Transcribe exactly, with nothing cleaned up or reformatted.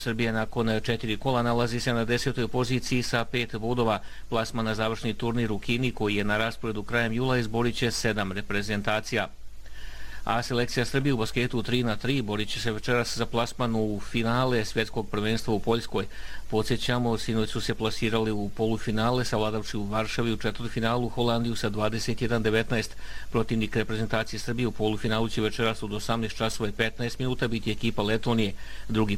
Srbija nakon četiri kola nalazi se na desetoj poziciji sa pet bodova. Plasman na završni turnir u Kini, koji je na rasporedu krajem jula, izborit će sedam reprezentacija. A selekcija Srbije u basketu tri na tri borit će se večeras za plasman u finale svjetskog prvenstva u Poljskoj. Podsjećamo, sinoć su se plasirali u polufinale, savladavši u Varšavi u četvrtfinalu Holandiju sa dvadeset jedan devetnaest. Protivnik reprezentacije Srbije u polufinalu će večeras od osamnaest časova i petnaest minuta biti ekipa Letonije. Drugi